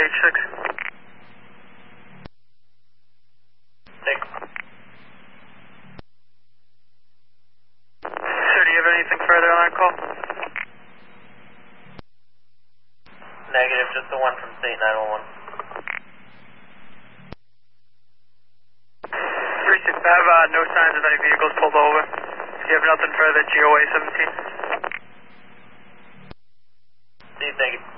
CH6. Thanks. Sir, do you have anything further on that call? Negative, just the one from State 911. 36, I have no signs of any vehicles pulled over. Do you have nothing further, GOA 17? Steve, thank you.